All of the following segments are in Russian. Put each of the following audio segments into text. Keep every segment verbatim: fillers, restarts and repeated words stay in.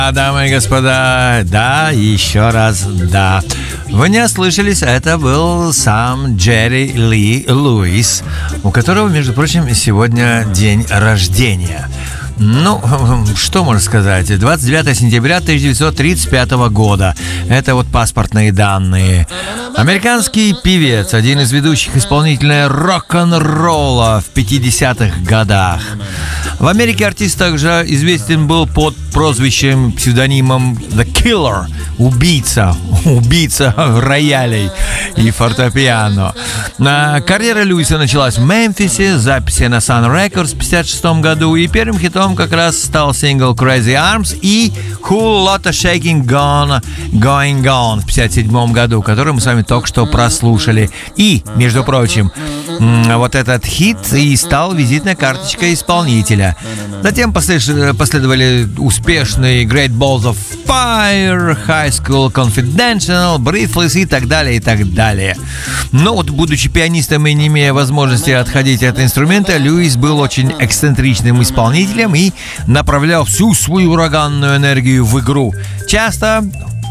Дамы и господа, да, еще раз да. Вы не ослышались, это был сам Джерри Ли Луис, у которого, между прочим, сегодня день рождения. Ну, что можно сказать? двадцать девятого сентября тысяча девятьсот тридцать пятого года. Это вот паспортные данные. Американский певец, один из ведущих исполнителей рок-н-ролла в пятидесятых годах. В Америке артист также известен был под прозвищем, псевдонимом The Killer, убийца, убийца роялей и фортепиано. Карьера Льюиса началась в Мемфисе, записи на Sun Records в пятьдесят шестом году, и первым хитом как раз стал сингл Crazy Arms и Whole Lotta Shaking Gone Going On в пятьдесят седьмом году, который мы с вами только что прослушали. И, между прочим, вот этот хит и стал визитной карточкой исполнителя. Затем последовали успешные Great Balls of Fire, High School Confidential, Breathless и так далее, и так далее. Но вот, будучи пианистом и не имея возможности отходить от инструмента, Льюис был очень эксцентричным исполнителем и направлял всю свою ураганную энергию в игру. Часто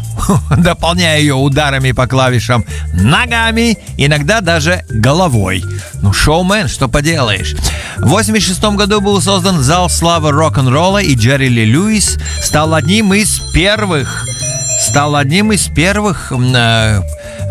дополняя ее ударами по клавишам ногами, иногда даже головой. Ну, шоумен, что поделаешь. В восемьдесят шестом году был создан зал славы рок-н-ролла, и Джерри Ли Льюис стал одним из первых, стал одним из первых э,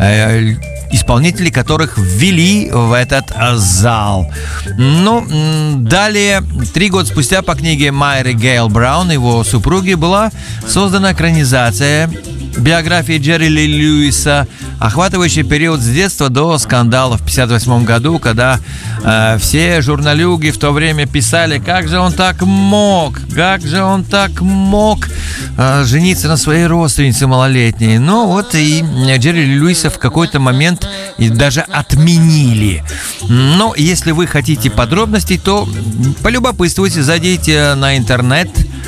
э, исполнителей, которых ввели в этот зал. Ну, далее, три года спустя, по книге Майры Гейл Браун, его супруги, была создана экранизация биографии Джерри Ли Льюиса, охватывающая период с детства до скандала в пятьдесят восьмом году, когда э, все журналюги в то время писали, как же он так мог, как же он так мог э, жениться на своей родственнице малолетней. Ну вот и Джерри Ли Льюиса в какой-то момент и даже отменили. Но если вы хотите подробностей, то полюбопытствуйте, зайдите на интернет.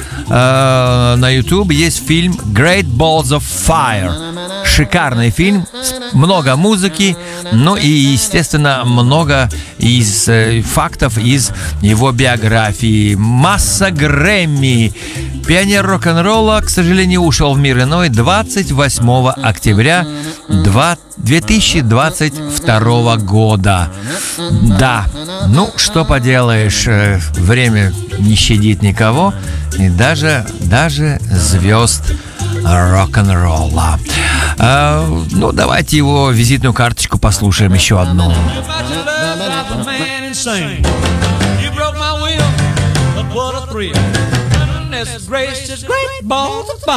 Uh, на YouTube есть фильм Great Balls of Fire. Шикарный фильм, много музыки, ну и, естественно, много из э, фактов из его биографии. Масса Грэмми. Пионер рок-н-ролла, к сожалению, ушел в мир иной двадцать восьмого октября две тысячи двадцать второго года. Да, ну что поделаешь, время не щадит никого, и даже, даже звезд рок-н-ролла. А, ну, давайте его визитную карточку послушаем еще одну.